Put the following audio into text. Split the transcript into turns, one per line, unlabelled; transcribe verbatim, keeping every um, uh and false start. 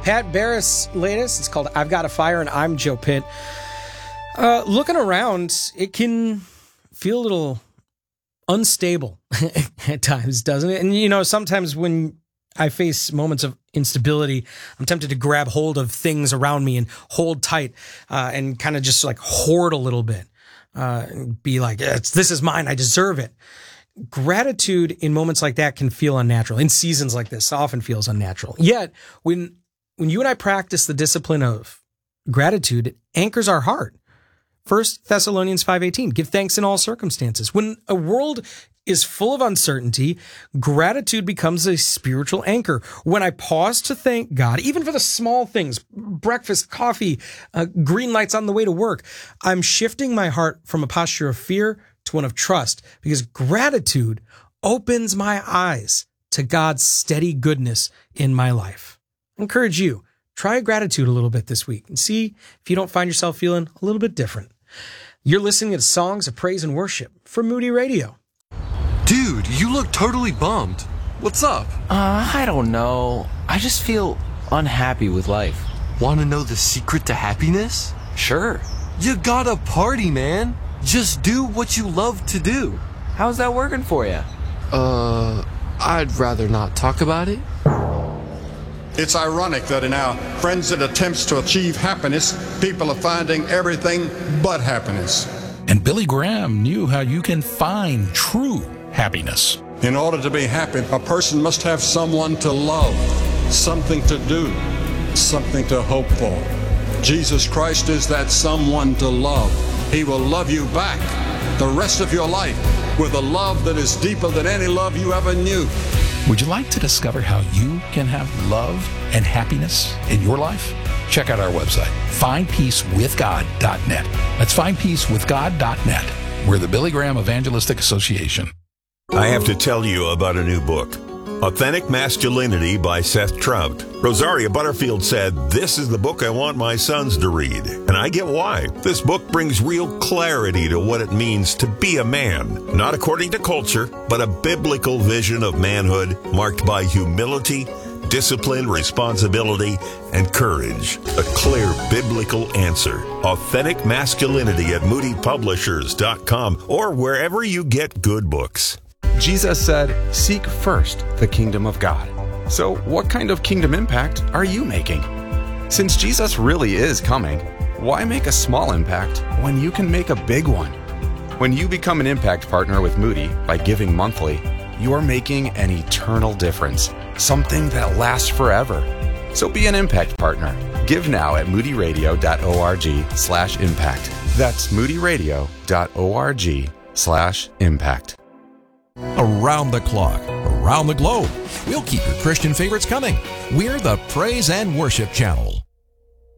Pat Barris' latest. It's called I've Got a Fire, and I'm Joe Pitt. Uh, looking around, it can feel a little unstable at times, doesn't it? And, you know, sometimes when I face moments of instability, I'm tempted to grab hold of things around me and hold tight uh, and kind of just like hoard a little bit. Uh, and be like, it's, this is mine, I deserve it. Gratitude in moments like that can feel unnatural. In seasons like this, often feels unnatural. Yet, when when you and I practice the discipline of gratitude, it anchors our heart. First Thessalonians five eighteen, give thanks in all circumstances. When a world is full of uncertainty, gratitude becomes a spiritual anchor. When I pause to thank God, even for the small things, breakfast, coffee, uh, green lights on the way to work, I'm shifting my heart from a posture of fear to one of trust, because gratitude opens my eyes to God's steady goodness in my life. I encourage you, try gratitude a little bit this week and see if you don't find yourself feeling a little bit different. You're listening to Songs of Praise and Worship from Moody Radio.
Dude, you look totally bummed. What's up?
Uh, I don't know. I just feel unhappy with life.
Want to know the secret to happiness?
Sure.
You gotta party, man. Just do what you love to do.
How's that working for you?
Uh, I'd rather not talk about it.
It's ironic that in our frenzied attempts to achieve happiness, people are finding everything but happiness.
And Billy Graham knew how you can find true happiness.
In order to be happy, a person must have someone to love, something to do, something to hope for. Jesus Christ is that someone to love. He will love you back the rest of your life with a love that is deeper than any love you ever knew.
Would you like to discover how you can have love and happiness in your life? Check out our website, find peace with god dot net. That's find peace with god dot net. We're the Billy Graham Evangelistic Association.
I have to tell you about a new book, Authentic Masculinity by Seth Trout. Rosaria Butterfield said, "This is the book I want my sons to read." And I get why. This book brings real clarity to what it means to be a man. Not according to culture, but a biblical vision of manhood marked by humility, discipline, responsibility, and courage. A clear biblical answer. Authentic Masculinity at moody publishers dot com or wherever you get good books.
Jesus said, "Seek first the kingdom of God." So what kind of kingdom impact are you making? Since Jesus really is coming, why make a small impact when you can make a big one? When you become an impact partner with Moody by giving monthly, you're making an eternal difference, something that lasts forever. So be an impact partner. Give now at moody radio dot org slash impact. That's moody radio dot org slash impact.
Around the clock, around the globe, we'll keep your Christian favorites coming. We're the Praise and Worship Channel.